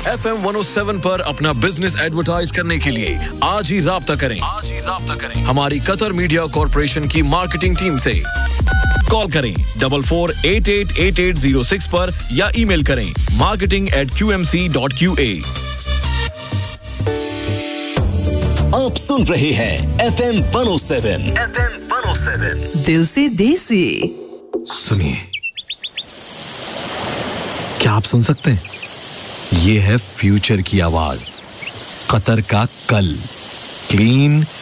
FM 107 पर अपना business advertise करने के लिए आज ही राब्ता करें। हमारी कतर मीडिया कॉर्पोरेशन की मार्केटिंग टीम से कॉल करें 44888806 पर या ईमेल करें marketing@qmc.qa। आप सुन रहे हैं FM 107 दिल से देसी। सुनिए, क्या आप सुन सकते हैं? ये है फ्यूचर की आवाज, कतर का कल, क्लीन,